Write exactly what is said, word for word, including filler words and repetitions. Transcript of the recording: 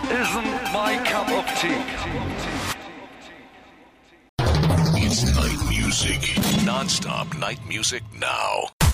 isn't my cup of tea. It's night music. Non-stop night music now.